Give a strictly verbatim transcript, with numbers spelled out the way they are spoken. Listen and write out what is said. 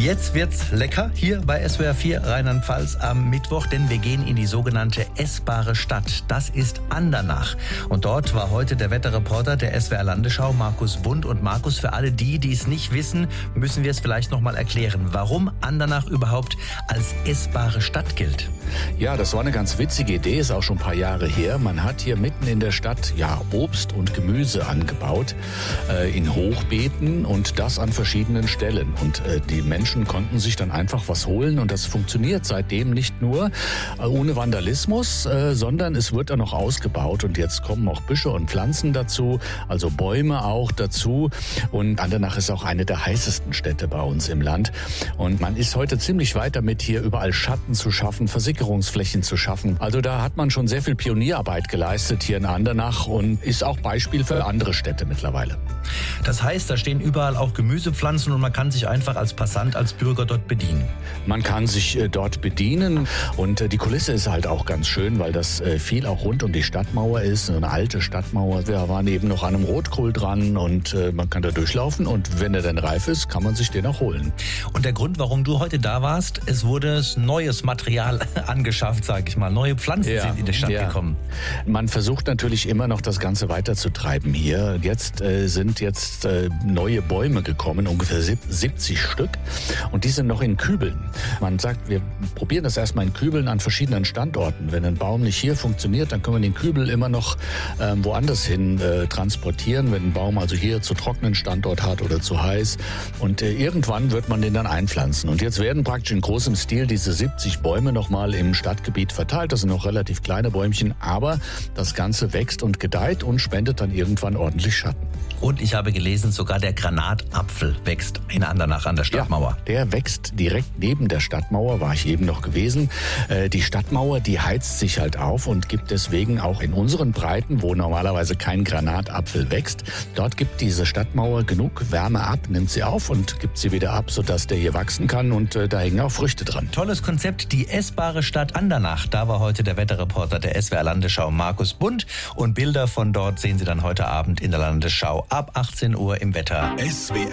Jetzt wird's lecker hier bei S W R vier Rheinland-Pfalz am Mittwoch, denn wir gehen in die sogenannte essbare Stadt. Das ist Andernach. Und dort war heute der Wetterreporter der S W R Landesschau, Markus Bund. Und Markus, für alle die, die es nicht wissen, müssen wir es vielleicht noch mal erklären, warum Andernach überhaupt als essbare Stadt gilt. Ja, das war eine ganz witzige Idee, ist auch schon ein paar Jahre her. Man hat hier mitten in der Stadt ja Obst und Gemüse angebaut äh, in Hochbeeten und das an verschiedenen Stellen. Und äh, die Menschen konnten sich dann einfach was holen und das funktioniert seitdem nicht nur äh, ohne Vandalismus, äh, sondern es wird dann noch ausgebaut und jetzt kommen auch Büsche und Pflanzen dazu, also Bäume auch dazu. Und Andernach ist auch eine der heißesten Städte bei uns im Land. Und man ist heute ziemlich weit damit, hier überall Schatten zu schaffen, Versickerungsflächen zu schaffen. Also da hat man schon sehr viel Pionierarbeit geleistet hier in Andernach und ist auch Beispiel für andere Städte mittlerweile. Das heißt, da stehen überall auch Gemüsepflanzen und man kann sich einfach als Passant, als Bürger dort bedienen. Man kann sich äh, dort bedienen und äh, die Kulisse ist halt auch ganz schön, weil das äh, viel auch rund um die Stadtmauer ist, eine alte Stadtmauer. Wir waren eben noch an einem Rotkohl dran und äh, man kann da durchlaufen und wenn er dann reif ist, kann man sich den auch holen. Und der Grund, warum du heute da warst, es wurde neues Material angeschafft, sage ich mal. Neue Pflanzen ja, sind in die Stadt ja. gekommen. Man versucht natürlich immer noch das Ganze weiterzutreiben hier. Jetzt äh, sind jetzt äh, neue Bäume gekommen, ungefähr siebzig Stück. Und die sind noch in Kübeln. Man sagt, wir probieren das erstmal in Kübeln an verschiedenen Standorten. Wenn ein Baum nicht hier funktioniert, dann können wir den Kübel immer noch äh, woanders hin äh, transportieren. Wenn ein Baum also hier zu trockenen Standort hat oder zu heiß. Und äh, irgendwann wird man den dann einpflanzen. Und jetzt werden praktisch in großem Stil diese siebzig Bäume nochmal im Stadtgebiet verteilt. Das sind noch relativ kleine Bäumchen, aber das Ganze wächst und gedeiht und spendet dann irgendwann ordentlich Schatten. Und ich habe gelesen, sogar der Granatapfel wächst in Andernach an der Stadtmauer. Ja, der wächst direkt neben der Stadtmauer, war ich eben noch gewesen. Äh, die Stadtmauer, die heizt sich halt auf und gibt deswegen auch in unseren Breiten, wo normalerweise kein Granatapfel wächst, dort gibt diese Stadtmauer genug Wärme ab, nimmt sie auf und gibt sie wieder ab, sodass der hier wachsen kann und äh, da hängen auch Früchte dran. Tolles Konzept, die essbare Stadt Andernach. Da war heute der Wetterreporter der S W R Landesschau, Markus Bund. Und Bilder von dort sehen Sie dann heute Abend in der Landesschau ab achtzehn Uhr im Wetter. S W